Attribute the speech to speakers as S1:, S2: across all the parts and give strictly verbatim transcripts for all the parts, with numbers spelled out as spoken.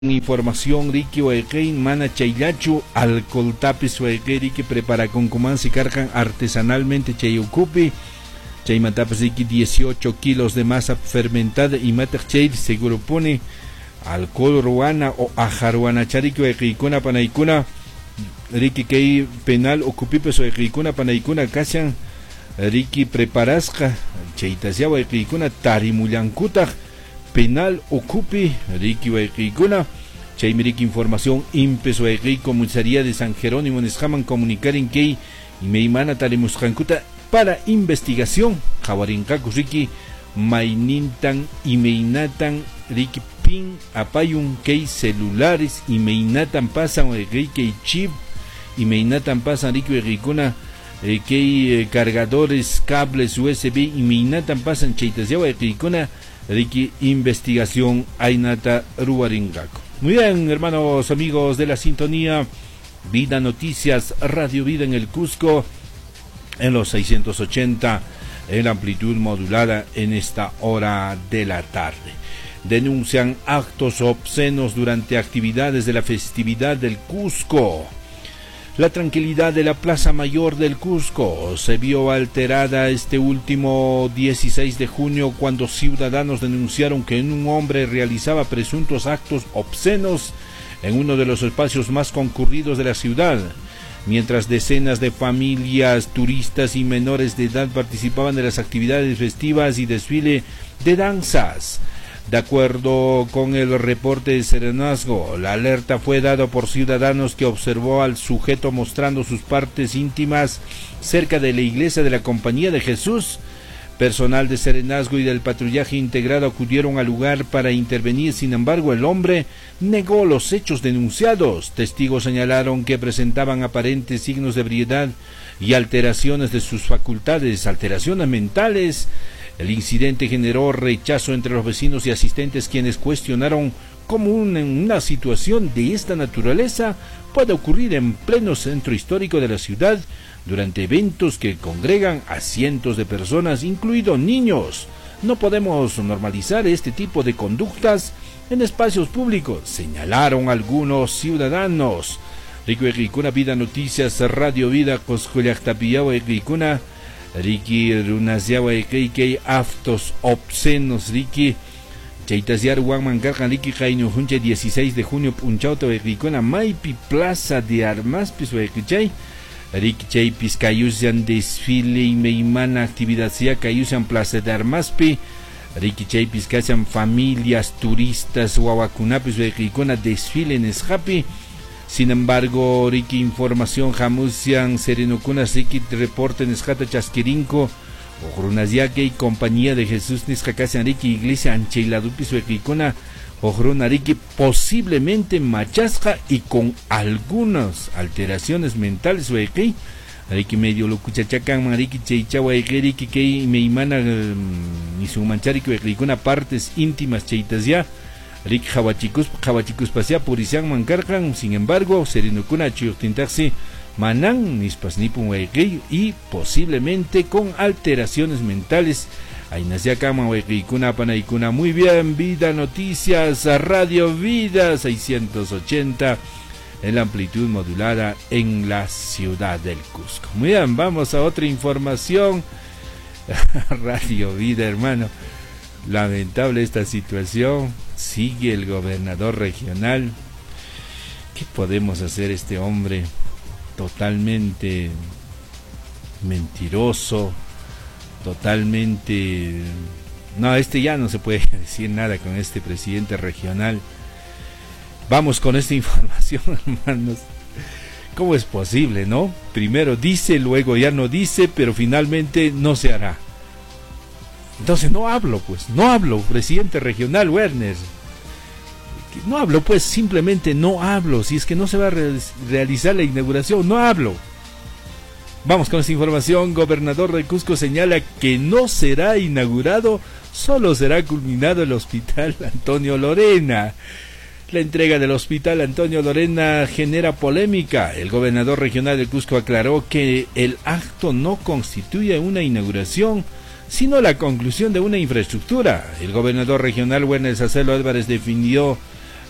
S1: Información Ricky Oekein, Mana Chaylachu, alcohol tapis Oekein, que prepara con comán se cargan artesanalmente Chayucupi, Chaymatapis Ricky dieciocho kilos de masa fermentada y Matak Chay seguro pone alcohol ruana o ajaruana Chariki Oekeikuna Panaikuna, Ricky Kei penal ocupipes Oekeikuna Panaikuna Kashan, Ricky preparasca, Chaytasia Oekeikuna Tarimullankuta. Penal ocupi Ricky Waikikuna Chaymiriki información impeso Waikik comisaría de San Jerónimo Nesjaman comunicar en que y Meimana Talemusjankuta para investigación Jawarinkaku Ricky Mainintan y Meinatan Ricky Pin Apayun Kei celulares y Meinatan pasan Waikik Kei chip y Meinatan pasan Ricky Waikikuna eh, Kei eh, cargadores cables U S B y Meinatan pasan Chaytasya Waikikuna Ricky investigación Ainata Ruaringaco. Muy bien, hermanos amigos de la sintonía Vida Noticias, Radio Vida en el Cusco, en los seiscientos ochenta, en amplitud modulada en esta hora de la tarde. Denuncian actos obscenos durante actividades de la festividad del Cusco. La tranquilidad de la Plaza Mayor del Cusco se vio alterada este último dieciséis de junio cuando ciudadanos denunciaron que un hombre realizaba presuntos actos obscenos en uno de los espacios más concurridos de la ciudad, mientras decenas de familias, turistas y menores de edad participaban de las actividades festivas y desfile de danzas. De acuerdo con el reporte de Serenazgo, la alerta fue dada por ciudadanos que observó al sujeto mostrando sus partes íntimas cerca de la iglesia de la Compañía de Jesús. Personal de Serenazgo y del patrullaje integrado acudieron al lugar para intervenir, sin embargo el hombre negó los hechos denunciados. Testigos señalaron que presentaban aparentes signos de ebriedad y alteraciones de sus facultades, alteraciones mentales. El incidente generó rechazo entre los vecinos y asistentes, quienes cuestionaron cómo una, una situación de esta naturaleza puede ocurrir en pleno centro histórico de la ciudad durante eventos que congregan a cientos de personas, incluidos niños. No podemos normalizar este tipo de conductas en espacios públicos, señalaron algunos ciudadanos. Rico Equicuna, Vida Noticias, Radio Vida, Coscoyactapiao Equicuna, Ricky Runasiawa Ekeikei Aftos Obscenos Ricky Chaytasiar Wangman Gargan Ricky Jaino Junche dieciséis de junio Punchauta Equicuna Maipi Plaza de Armas Piso Equichay Ricky Chay Piscayusian desfile y Meimana actividad sea Cayusian Plaza de Armaspi Ricky Chay Piscayusian familias turistas Wawacunapis Equicuna desfile en Esjapi. Sin embargo, Ricky información Jamusian Serenocuna Ricky reporte en Escata Chasquirinco Ojrunaziake y Compañía de Jesús Niscacasian Ricky Iglesia Ancheiladupis Suequicona Ojruna Ricky posiblemente machasca y con algunas alteraciones mentales Suequi Ricky medio lo cuchachacan Mariki Cheichawa Ricky Kei Meimana ni su manchari Suequicona partes íntimas Cheitazia Rick Jawachicus, Jawachicus Pasia, Purisian Mancarcan, sin embargo, Serenocuna Chuyutintaxi, Manán, Nispasnipun Waikei y posiblemente con alteraciones mentales. Ainasya Kama Waikeikuna Panaikuna. Muy bien, Vida Noticias, Radio Vida seiscientos ochenta, en la amplitud modulada en la ciudad del Cusco. Muy bien, vamos a otra información. Radio Vida, hermano. Lamentable esta situación. Sigue el gobernador regional. ¿Qué podemos hacer? Este hombre totalmente mentiroso, totalmente... No, este ya no se puede decir nada con este presidente regional. Vamos con esta información, hermanos. ¿Cómo es posible, no? Primero dice, luego ya no dice, pero finalmente no se hará. Entonces no hablo, pues, no hablo, presidente regional Werner. No hablo, pues, simplemente no hablo. Si es que no se va a re realizar la inauguración, no hablo. Vamos con esta información. Gobernador de Cusco señala que no será inaugurado, solo será culminado el Hospital Antonio Lorena. La entrega del Hospital Antonio Lorena genera polémica. El gobernador regional de Cusco aclaró que el acto no constituye una inauguración, sino la conclusión de una infraestructura. El gobernador regional Werner Sacelo Álvarez definió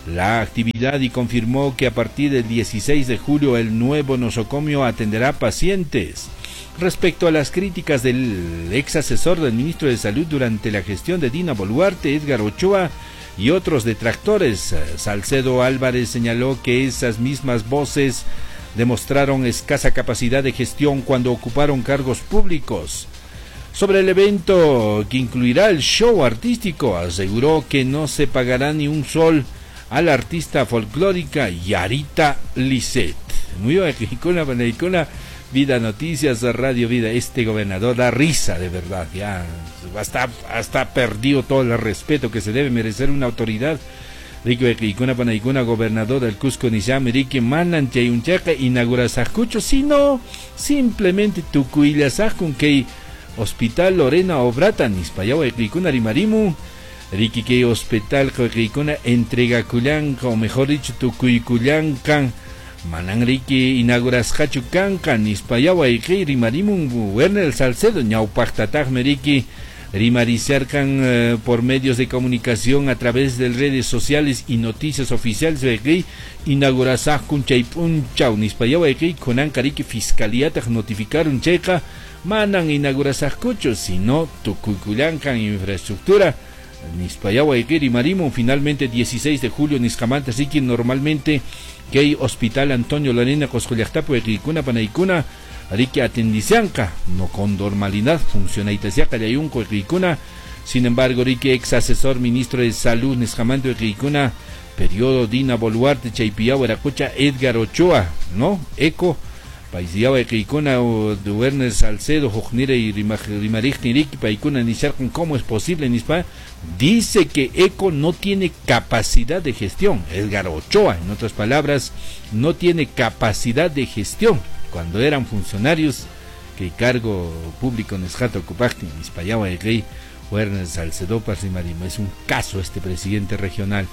S1: la actividad y confirmó que a partir del dieciséis de julio el nuevo nosocomio atenderá pacientes. Respecto a las críticas del ex asesor del ministro de Salud durante la gestión de Dina Boluarte, Edgar Ochoa y otros detractores, Salcedo Álvarez señaló que esas mismas voces demostraron escasa capacidad de gestión cuando ocuparon cargos públicos. Sobre el evento que incluirá el show artístico, aseguró que no se pagará ni un sol a la artista folclórica Yarita Lisset. Muy bien, con la, con la Vida Noticias, Radio Vida, este gobernador da risa de verdad, ya hasta, hasta perdido todo el respeto que se debe merecer una autoridad. Rico Equicuna Panaicuna, gobernador del Cusco, Nisham, Rique Manan, Chayunchaca, inaugura Sacucho, sino simplemente Tucuillasajun, que Hospital Lorena Obrata, Nispayao Equicuna Rimarimu, Rique que Hospital Equicuna entrega Cuyanca, o mejor dicho, Tucuicuyanca, Manan Rique inauguras Hachucanca, Nispayao Eque Rimarimu, Werner Salcedo, Ñaupactataj Merique, Rimarizarcan eh, por medios de comunicación a través de redes sociales y noticias oficiales de que inaugurasaj kun chaypunchau nispayau que conan carique fiscalía te notificaron checa manan inaugurasaj cucho sino tucuculancan infraestructura nispayau que rimarimo finalmente dieciséis de julio niscamanta así que normalmente que hay Hospital Antonio Lorena Coscollactapo de Quicuna Panaicuna Arique atendicianca, no con normalidad, funciona itasiaca de ayunco Ricuna. Sin embargo, Rique ex asesor ministro de Salud, Nescamanto de Ricuna, periodo Dina Boluarte, Chaipiao, Eracucha, Edgar Ochoa, ¿no? Eco, Paisiao de Ricuna, de Werner Salcedo, Jojnire y Rimarich Niriki, Paicuna, Nisharcon, ¿cómo es posible, Nispa? Dice que Eco no tiene capacidad de gestión. Edgar Ochoa, en otras palabras, no tiene capacidad de gestión. Cuando eran funcionarios, que cargo público en Esjato Cupacti, Nispayao el Rey, Werner Salcedo Parsimarimo. Es un caso este presidente regional.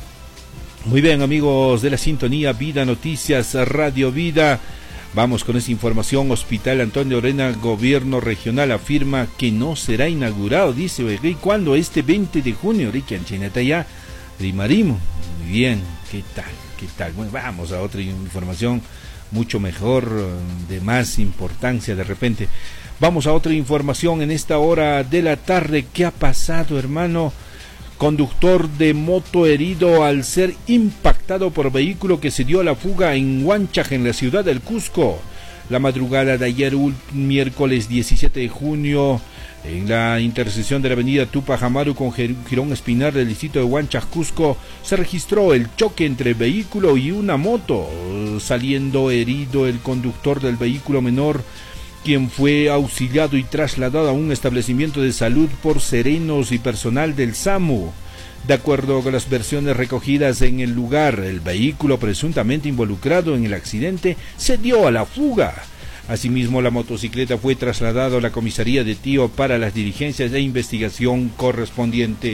S1: Muy bien, amigos de la sintonía Vida Noticias, Radio Vida. Vamos con esa información. Hospital Antonio Lorena, gobierno regional afirma que no será inaugurado, dice el Rey, cuando este veinte de junio, Ricky Anchinataya, Rimarimo. Muy bien, ¿qué tal? ¿Qué tal? Bueno, vamos a otra información mucho mejor, de más importancia de repente. Vamos a otra información en esta hora de la tarde. ¿Qué ha pasado, hermano? Conductor de moto herido al ser impactado por vehículo que se dio a la fuga en Huanchac, en la ciudad del Cusco. La madrugada de ayer, miércoles diecisiete de junio, en la intersección de la avenida Tupac Amaru con Girón Espinar del distrito de Huanchac, Cusco, se registró el choque entre vehículo y una moto, saliendo herido el conductor del vehículo menor, quien fue auxiliado y trasladado a un establecimiento de salud por serenos y personal del SAMU. De acuerdo con las versiones recogidas en el lugar, el vehículo presuntamente involucrado en el accidente se dio a la fuga. Asimismo, la motocicleta fue trasladada a la comisaría de Tío para las diligencias de investigación correspondiente.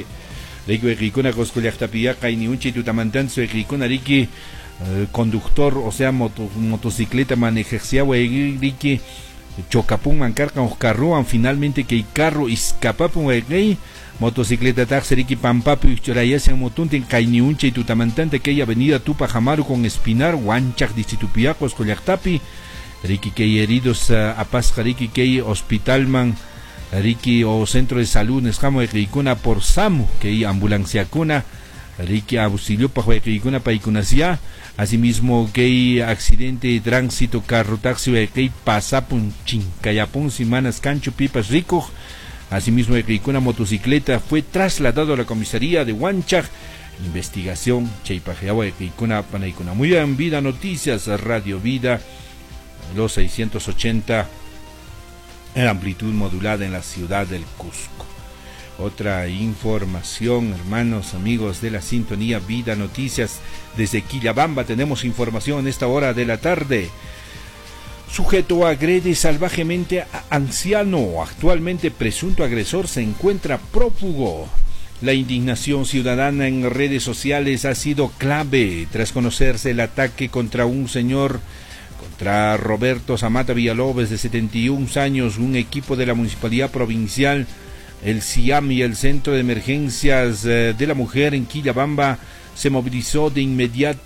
S1: Conductor, o sea, moto, motocicleta manejerciaba Ricky Chocapun Mancarca Oscarruan, finalmente que el carro escapapun el motocicleta taxeriki Pampapu y Chorayase Motunten Cainiunche y Tutamantante que hay avenida Tupac Amaru con Espinar, Huanchac, Distitupiacos, Collactapi. Ricky que heridos uh, a Paz Ricky que Hospitalman Ricky o Centro de Salud Nescamo de Ricuna por SAMU que ambulancia cuna Ricky auxilio para Ricuna Paicunasia. Asimismo que accidente de tránsito carro taxi que pasapun chincayapun semanas cancho pipas rico. Asimismo que una motocicleta fue trasladado a la comisaría de Huanchac. Investigación Chaipajeagua de Ricuna Panaicuna. Muy bien, Vida Noticias, Radio Vida, los seiscientos ochenta en amplitud modulada en la ciudad del Cusco. Otra información, hermanos, amigos de la sintonía Vida Noticias, desde Quillabamba tenemos información en esta hora de la tarde. Sujeto agrede salvajemente a anciano, actualmente presunto agresor se encuentra prófugo. La indignación ciudadana en redes sociales ha sido clave tras conocerse el ataque contra un señor, contra Roberto Zamata Villalobos, de setenta y un años, un equipo de la Municipalidad Provincial, el C I A M y el Centro de Emergencias de la Mujer en Quillabamba se movilizó de inmediato